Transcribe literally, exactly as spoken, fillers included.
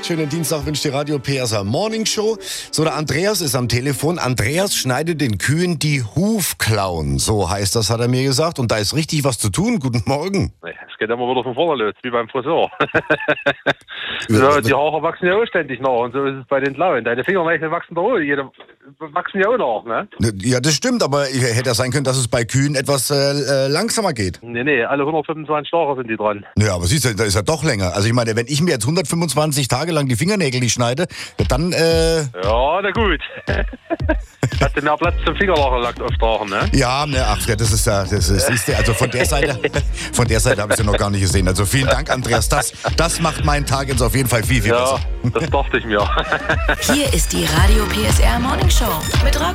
Schönen Dienstag wünscht die Radio P S A Morning Show. So, der Andreas ist am Telefon. Andreas schneidet den Kühen die Hufklauen. So heißt das, hat er mir gesagt. Und da ist richtig was zu tun. Guten Morgen. Es geht immer wieder von vorne los, wie beim Friseur. So, die Haare wachsen ja auch ständig nach und so ist es bei den Klauen. Deine Fingernägel wachsen da auch, jede, wachsen ja auch nach, ne? Ja, das stimmt, aber hätte ja sein können, dass es bei Kühen etwas äh, langsamer geht. Nee, nee, alle hundertfünfundzwanzig Tage sind die dran. Ja, aber siehst du, da ist ja doch länger. Also ich meine, wenn ich mir jetzt hundertfünfundzwanzig Tage lang die Fingernägel nicht schneide, dann, äh... Ja, na gut. Hast du mehr Platz zum Fingerlacherlack auftragen, ne? Ja, ne, ach, das ist ja, das ist, ist also von der Seite, von der Seite habe ich sie noch gar nicht gesehen. Also vielen Dank, Andreas. Das, das macht meinen Tag jetzt auf jeden Fall viel, viel besser. Ja, das dachte ich mir. Hier ist die Radio P S R Morning Show mit